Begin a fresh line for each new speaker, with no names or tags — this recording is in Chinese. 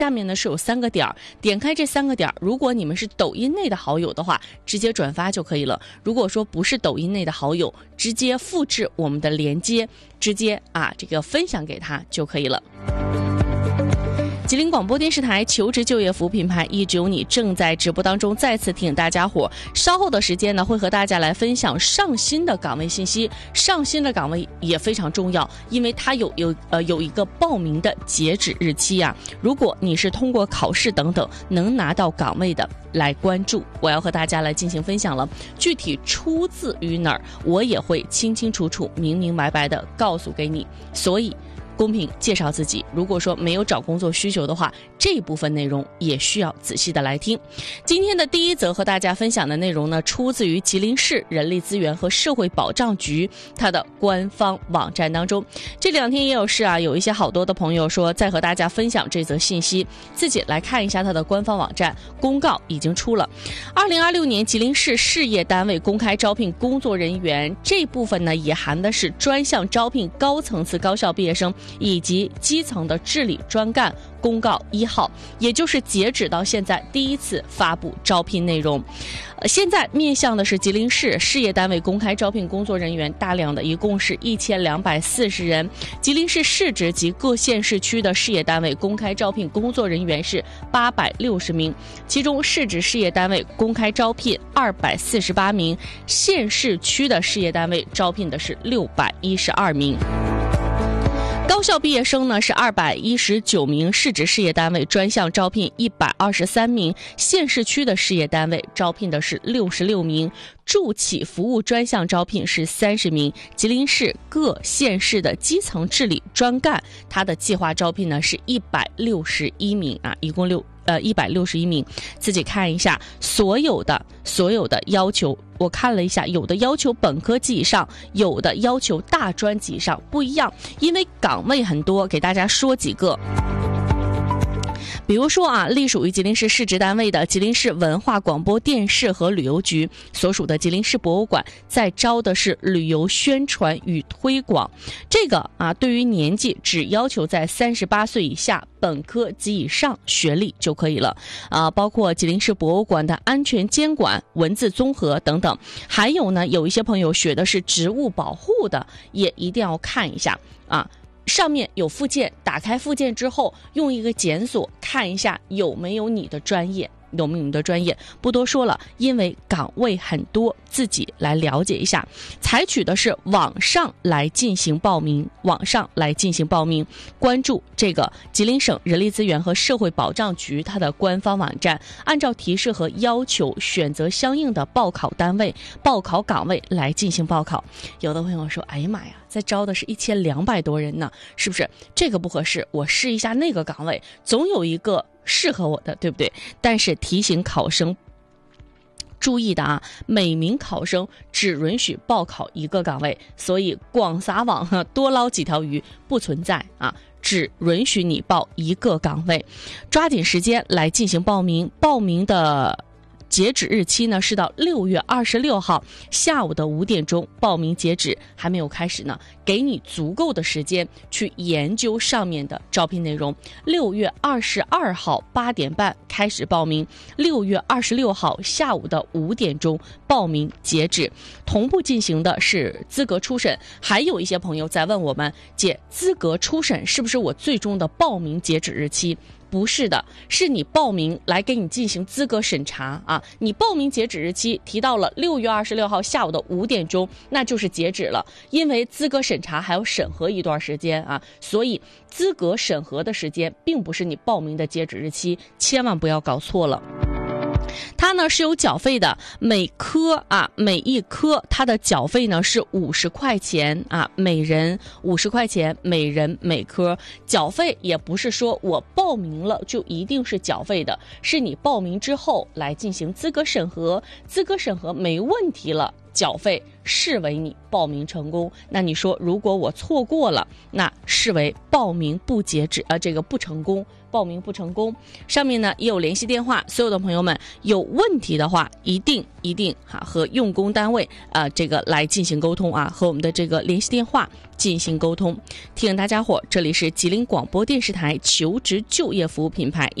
下面呢是有3个点，点开这3个点，如果你们是抖音内的好友的话，直接转发就可以了。如果说不是抖音内的好友，直接复制我们的链接，直接这个分享给他就可以了。吉林广播电视台求职就业服务品牌一直有你正在直播当中再次提醒大家伙，稍后的时间呢会和大家来分享上新的岗位信息。上新的岗位也非常重要，因为它有一个报名的截止日期啊。如果你是通过考试等等能拿到岗位的，来关注。我要和大家来进行分享了，具体出自于哪儿，我也会清清楚楚、明明白白的告诉给你。所以公平介绍自己，如果说没有找工作需求的话，这部分内容也需要仔细的来听。今天的第一则和大家分享的内容呢，出自于吉林市人力资源和社会保障局它的官方网站当中。这2天也有事有一些好多的朋友说再和大家分享这则信息，自己来看一下它的官方网站，公告已经出了。2026年吉林市事业单位公开招聘工作人员，这部分呢也含的是专项招聘高层次高校毕业生以及基层的治理专干公告1号，也就是截止到现在第一次发布招聘内容。现在面向的是吉林市事业单位公开招聘工作人员大量的，一共是1240人。吉林市市直及各县市区的事业单位公开招聘工作人员是860名，其中市直事业单位公开招聘248名，县市区的事业单位招聘的是612名。高校毕业生呢是219名，市直事业单位专项招聘123名，县市区的事业单位招聘的是66名，助企服务专项招聘是30名。吉林市各县市的基层治理专干，它的计划招聘呢是161名一共161名。自己看一下所有的要求，我看了一下，有的要求本科及以上，有的要求大专及以上，不一样，因为岗位很多，给大家说几个。比如说隶属于吉林市市直单位的吉林市文化广播电视和旅游局所属的吉林市博物馆在招的是旅游宣传与推广，这个对于年纪只要求在38岁以下，本科及以上学历就可以了包括吉林市博物馆的安全监管、文字综合等等。还有呢，有一些朋友学的是植物保护的，也一定要看一下上面有附件，打开附件之后用一个检索看一下有没有你的专业，不多说了，因为岗位很多，自己来了解一下。采取的是网上来进行报名，关注这个吉林省人力资源和社会保障局它的官方网站，按照提示和要求选择相应的报考单位、报考岗位来进行报考。有的朋友说，哎呀妈呀，在招的是1200多人呢，是不是这个不合适？我试一下那个岗位，总有一个适合我的，对不对？但是提醒考生注意的每名考生只允许报考1个岗位，所以广撒网多捞几条鱼不存在只允许你报1个岗位。抓紧时间来进行报名，报名的截止日期呢是到6月26号下午的5点钟，报名截止还没有开始呢，给你足够的时间去研究上面的招聘内容。6月22号8点半开始报名，6月26号下午的5点钟报名截止。同步进行的是资格初审。还有一些朋友在问我们，姐，资格初审是不是我最终的报名截止日期？不是的，是你报名来给你进行资格审查你报名截止日期提到了6月26号下午的5点钟，那就是截止了。因为资格审查还要审核一段时间所以资格审核的时间并不是你报名的截止日期，千万不要搞错了。它呢是有缴费的，每一科它的缴费呢是50块钱每人50块钱，每人每科。缴费也不是说我报名了就一定是缴费的，是你报名之后来进行资格审核，资格审核没问题了，缴费视为你报名成功。那你说如果我错过了，那视为报名不截止这个不成功， 报名不成功。上面呢也有联系电话，所有的朋友们有问题的话，一定和用工单位这个来进行沟通和我们的这个联系电话进行沟通。提醒大家伙，这里是吉林广播电视台求职就业服务品牌